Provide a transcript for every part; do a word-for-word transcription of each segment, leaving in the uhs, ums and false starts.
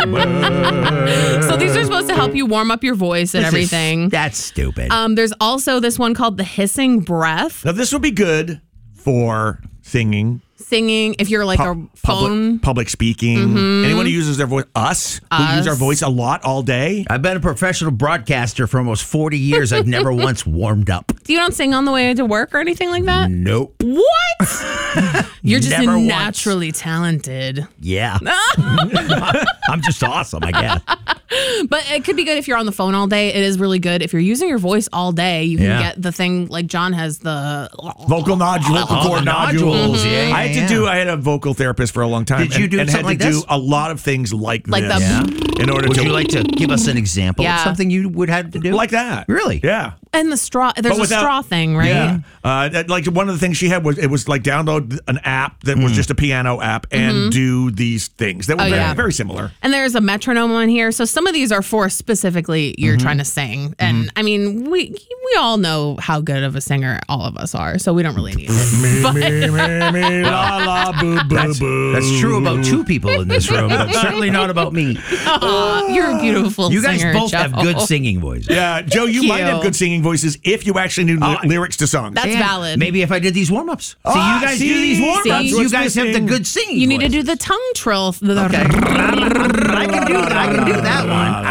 So these are supposed to help you warm up your voice and This is- everything. that's stupid. Um, there's also this one called the hissing breath. Now, this would be good for singing. Singing, if you're like Pu- a phone. Public, public speaking. Mhm. Anyone who uses their voice, us, who Us. use our voice a lot all day. I've been a professional broadcaster for almost forty years. I've never once warmed up. You don't sing on the way to work or anything like that? Nope. What? You're just Never once. naturally talented. Yeah. I'm just awesome, I guess. But it could be good if you're on the phone all day. It is really good. If you're using your voice all day, you can Yeah. get the thing like John has the Vocal nodule, vocal Oh, cord the nodules. nodules. Yeah, yeah, I had to yeah. do. I had a vocal therapist for a long time. Did you and, do and something had to like do this? a lot of things like, Like this the- Yeah. in order Would to you like to give us an example Yeah. of something you would have to do? like that. Really? Yeah. and the straw. There's But a without- straw thing, right? Yeah. Uh, that- like one of the things she had was it was like download an app that was just a piano app and do these things that were Oh, very, yeah. very similar. And there's a metronome on here. So some of these are for specifically you're trying to sing. And I mean, we we all know how good of a singer all of us are. So we don't really need it. But- me, me, me, la, la, boo, boo, That's, boo. that's true about two people in this room, but certainly not about me. Aw, you're a beautiful You guys singer, both Joe. have good singing voices. Yeah, Joe, you Thank might you. have good singing voices if you actually knew ly- Oh, lyrics to songs. That's And valid. Maybe if I did these warm-ups. Ah, see, you guys see? do these warm-ups. See? You What's guys have the missing? good singing You need to do voices. the tongue trill. The Okay. I can do that. I can do that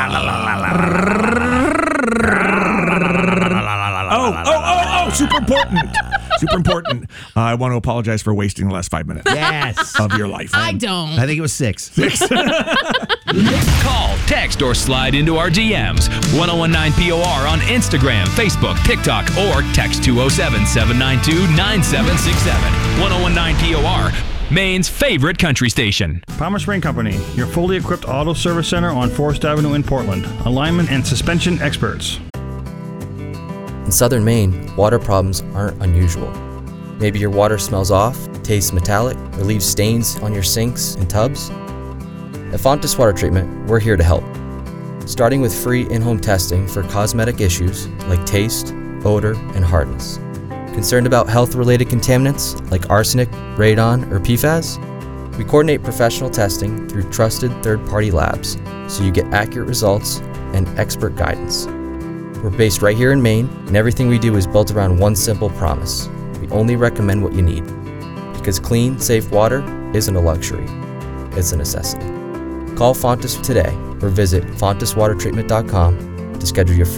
one. Oh, oh, oh, oh, super important. Super important. Uh, I want to apologize for wasting the last five minutes Yes. of your life. I don't. I think it was six. Call, text, or slide into our D Ms. ten nineteen P O R on Instagram, Facebook, TikTok, or text two oh seven, seven nine two, nine seven six seven. ten nineteen P O R, Maine's favorite country station. Palmer Spring Company, your fully equipped auto service center on Forest Avenue in Portland. Alignment and suspension experts. In southern Maine, water problems aren't unusual. Maybe your water smells off, tastes metallic, or leaves stains on your sinks and tubs. At Fontes Water Treatment, we're here to help. Starting with free in-home testing for cosmetic issues like taste, odor, and hardness. Concerned about health-related contaminants like arsenic, radon, or P FAS? We coordinate professional testing through trusted third-party labs so you get accurate results and expert guidance. We're based right here in Maine, and everything we do is built around one simple promise. We only recommend what you need. Because clean, safe water isn't a luxury, it's a necessity. Call Fontes today or visit fontes water treatment dot com to schedule your free